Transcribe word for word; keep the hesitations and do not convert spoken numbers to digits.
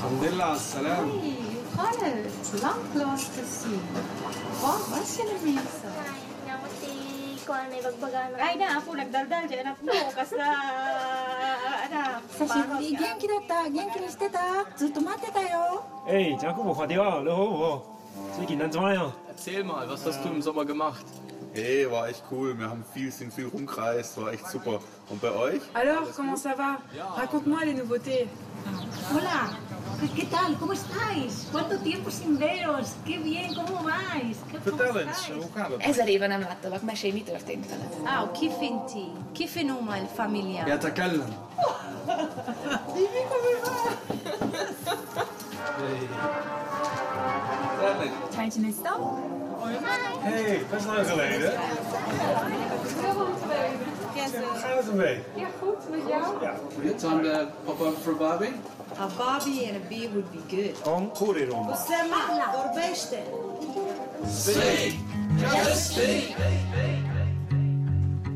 الحمد لله على السلامة. خالد long lost to see. Wow, what's your name, sir? Kuan may bagbagan. Ay na ako nagdaldal dyan anak mo kasi anak. Sashi, genki datta, genki ni shite ta? Zutto matte ta yo. Hey, Jacobo, war der? Hallo. Sigi, dann zwei. Erzähl mal, was hast du im Sommer gemacht? Hey, war echt cool. Wir haben viel, sind viel rumgereist, war echt super. Und bei euch? Alors, comment ça va? Raconte-moi les nouveautés. Hola, ¿qué tal? ¿Cómo estáis? ¿Cuánto tiempo sin veros? ¡Qué bien! ¿Cómo vais? Vertel eens, hoe gaat het? Ezer éve nem láttalak, mesélj, mi történt veled? Ah, كيف انتي؟ كيف نوم الفاميليا؟ يتكلم. Tijdje in stap? Hey, best lang geleden. Hoe gaat het ermee? Ja, goed. Met jou? Ja. Time to pop up for Bobby? A Bobby and a beer would be good. Kom, Koreron. Parla, vorbește! Sing! Just sing!